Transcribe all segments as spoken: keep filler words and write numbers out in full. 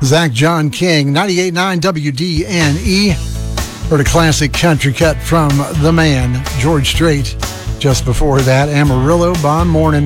Zach John King, ninety-eight point nine W D N E. Heard a classic country cut from the man, George Strait. Just before that, Amarillo, Bon Morning.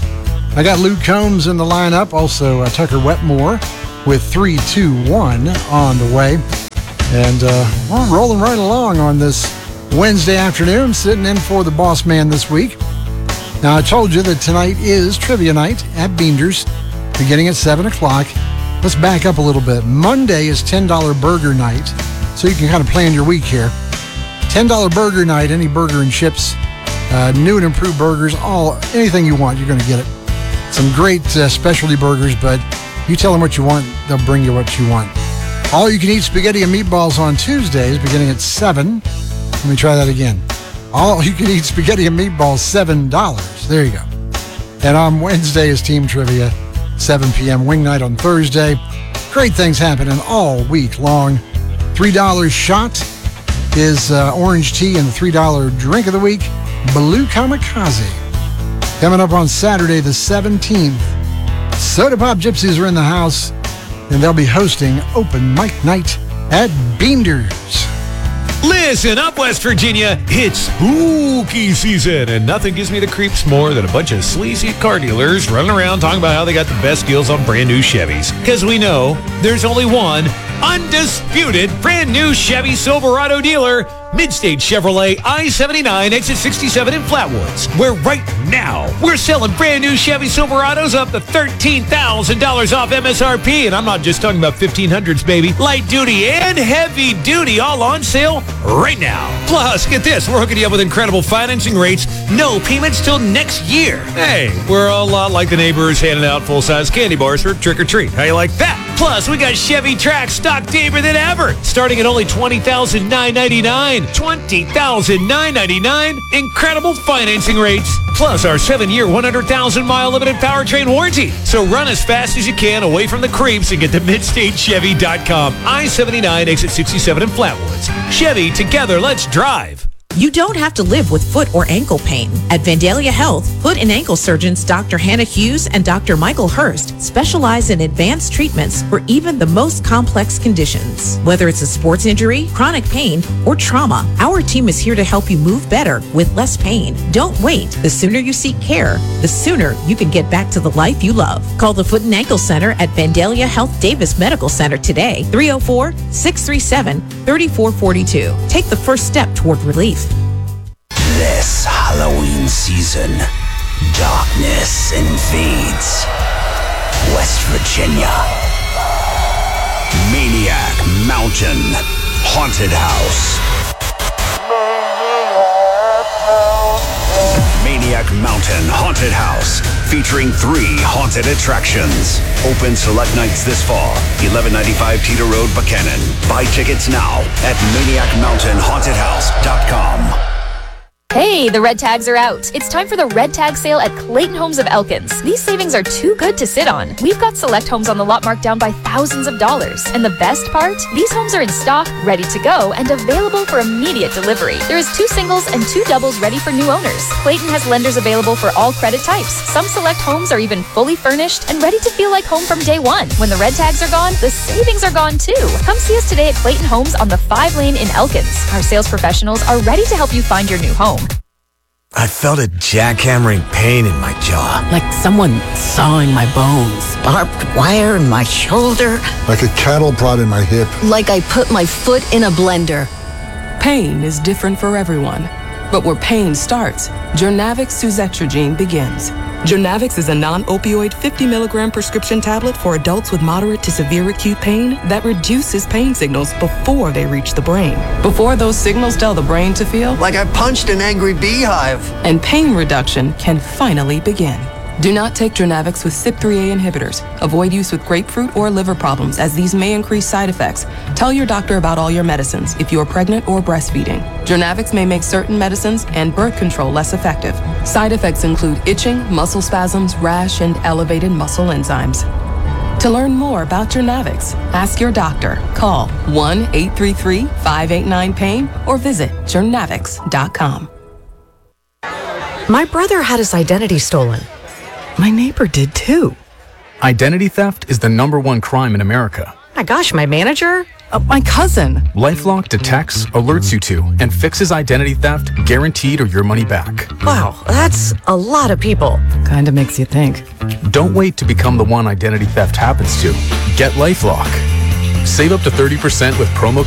I got Luke Combs in the lineup, also uh, Tucker Wetmore with three two one on the way. And uh, we're rolling right along on this Wednesday afternoon, sitting in for the boss man this week. Now, I told you that tonight is trivia night at Beander's, beginning at seven o'clock. Let's back up a little bit. Monday is ten dollars burger night, so you can kind of plan your week here. ten dollars burger night, any burger and chips, uh, new and improved burgers, all anything you want, you're going to get it. Some great uh, specialty burgers, but you tell them what you want, they'll bring you what you want. All you can eat spaghetti and meatballs on Tuesdays, beginning at seven. Let me try that again. All you can eat spaghetti and meatballs, seven dollars. There you go. And on Wednesday is team trivia, seven p.m. Wing night on Thursday. Great things happening all week long. three dollars shot is uh, orange tea, and the three dollars drink of the week, Blue Kamikaze. Coming up on Saturday the seventeenth, Soda Pop Gypsies are in the house, and they'll be hosting open mic night at Beander's. Listen up, West Virginia. It's spooky season, and nothing gives me the creeps more than a bunch of sleazy car dealers running around talking about how they got the best deals on brand new Chevys. Because we know there's only one undisputed brand new Chevy Silverado dealer, Midstate Chevrolet, I seventy-nine, exit sixty-seven in Flatwoods, where right now we're selling brand new Chevy Silverados up to thirteen thousand dollars off M S R P. And I'm not just talking about fifteen hundreds, baby. Light duty and heavy duty all on sale right now. Plus, get this, we're hooking you up with incredible financing rates, no payments till next year. Hey, we're a lot like the neighbors handing out full-size candy bars for trick-or-treat. How you like that? Plus, we got Chevy Trax stock deeper than ever, starting at only twenty thousand nine hundred ninety-nine dollars. twenty thousand nine hundred ninety-nine dollars. Incredible financing rates. Plus, our seven-year, one hundred thousand mile limited powertrain warranty. So run as fast as you can away from the creeps and get to midstate chevy dot com. I seventy-nine, exit sixty-seven in Flatwoods. Chevy, together, let's drive. You don't have to live with foot or ankle pain. At Vandalia Health, foot and ankle surgeons Doctor Hannah Hughes and Doctor Michael Hurst specialize in advanced treatments for even the most complex conditions. Whether it's a sports injury, chronic pain, or trauma, our team is here to help you move better with less pain. Don't wait. The sooner you seek care, the sooner you can get back to the life you love. Call the Foot and Ankle Center at Vandalia Health Davis Medical Center today, three oh four, six three seven, three four four two. Take the first step toward relief. This Halloween season, darkness invades West Virginia. Maniac Mountain Haunted House. Maniac Mountain Haunted House, featuring three haunted attractions. Open select nights this fall. eleven ninety-five Teeter Road, Buchanan. Buy tickets now at maniac mountain haunted house dot com. Hey, the red tags are out. It's time for the red tag sale at Clayton Homes of Elkins. These savings are too good to sit on. We've got select homes on the lot marked down by thousands of dollars. And the best part? These homes are in stock, ready to go, and available for immediate delivery. There is two singles and two doubles ready for new owners. Clayton has lenders available for all credit types. Some select homes are even fully furnished and ready to feel like home from day one. When the red tags are gone, the savings are gone too. Come see us today at Clayton Homes on the five lane in Elkins. Our sales professionals are ready to help you find your new home. I felt a jackhammering pain in my jaw. Like someone sawing my bones. Barbed wire in my shoulder. Like a cattle prod in my hip. Like I put my foot in a blender. Pain is different for everyone. But where pain starts, Journavx suzetrigine begins. Journavx is a non-opioid fifty milligram prescription tablet for adults with moderate to severe acute pain that reduces pain signals before they reach the brain. Before those signals tell the brain to feel like I punched an angry beehive. And pain reduction can finally begin. Do not take Journavx with C Y P three A inhibitors. Avoid use with grapefruit or liver problems, as these may increase side effects. Tell your doctor about all your medicines if you are pregnant or breastfeeding. Journavx may make certain medicines and birth control less effective. Side effects include itching, muscle spasms, rash, and elevated muscle enzymes. To learn more about Journavx, ask your doctor. Call one eight three three, five eight nine, pain or visit journavx dot com. My brother had his identity stolen. My neighbor did too. Identity theft is the number one crime in America, My gosh, my manager? Uh, my cousin. LifeLock detects, alerts you to, and fixes identity theft guaranteed or your money back. Wow, that's a lot of people. Kinda makes you think. Don't wait to become the one identity theft happens to. Get LifeLock. Save up to thirty percent with promo